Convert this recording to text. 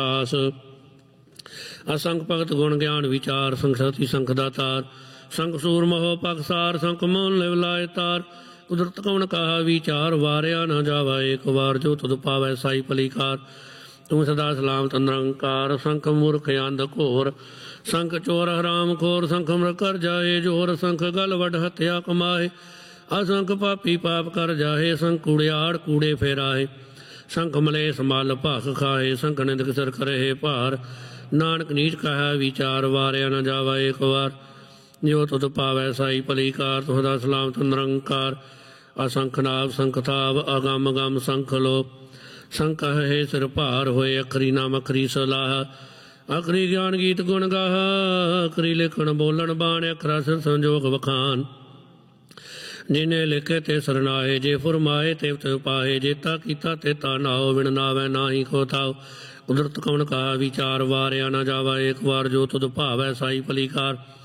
ਆਸ। असंख भगत गुण ज्ञान विचार, संख सती संख दातार, संख सूर महो पगसार, संख मोहन लिव लाए तार। कुदरत कौन कहा विचार, वारिया न जावा एक बार, जो तुद पावै साई पलीकार। तुम सदा सलामत निरंकार, संख मूर्ख अंध घोर, संख चोर हराम खोर, संख मृग कर जाए जोर, संख गल वड हत्या कमाए। असंख पापी पाप कर जाए, संख कूड़ियाड़ कूड़े फेराए। संख मलेस मल भख खाए, संख निंदक सिर करे भार। नानक नीच कहा विचार, वारिया न जावा एक बार, जो तुद पावै साई पलीकार। तुहदा सलामत निरंकार, असंख नाग संख थाव, अगम गम संख लोप। संख है सिर भार, होए अखरी नाम अखरी सलाह। अखरी ज्ञान गीत गुण गाह, अखरी लिखण बोलन बाण। अखरा सिर संजोग वखान, जिन्हें लिखे ते सरनाए। जे फुरमाए ते पाए, जेता कीता तेता नाओ। विण नावै नाही को थाओ, कुदरत कौन कहा विचार, वारिया न जावा एक बार, जो तुद भावै साई पलीकार।